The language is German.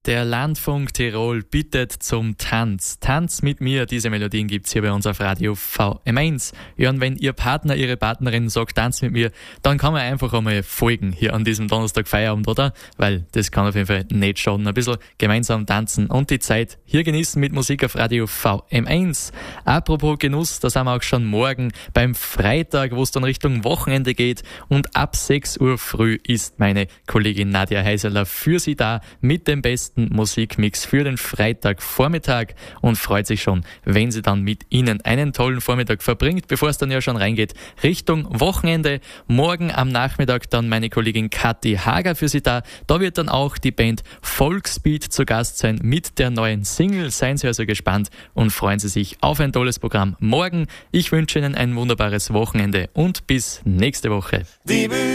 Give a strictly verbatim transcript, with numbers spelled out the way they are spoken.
Der Landfunk Tirol bittet zum Tanz. Tanz mit mir, diese Melodien gibt's hier bei uns auf Radio V M eins. Ja, und wenn Ihr Partner, Ihre Partnerin sagt, tanz mit mir, dann kann man einfach einmal folgen hier an diesem Donnerstag Feierabend, oder? Weil das kann auf jeden Fall nicht schaden. Ein bisschen gemeinsam tanzen und die Zeit hier genießen mit Musik auf Radio V M eins. Apropos Genuss, da sind wir auch schon morgen beim Freitag, wo es dann Richtung Wochenende geht, und ab sechs Uhr früh ist meine Kollegin Nadja Heiseler für Sie da mit dem besten Musikmix für den Freitagvormittag und freut sich schon, wenn sie dann mit Ihnen einen tollen Vormittag verbringt, bevor es dann ja schon reingeht Richtung Wochenende. Morgen am Nachmittag dann meine Kollegin Kathi Hager für Sie da. Da wird dann auch die Band Volksbeat zu Gast sein mit der neuen Single. Seien Sie also gespannt und freuen Sie sich auf ein tolles Programm morgen. Ich wünsche Ihnen ein wunderbares Wochenende und bis nächste Woche. Die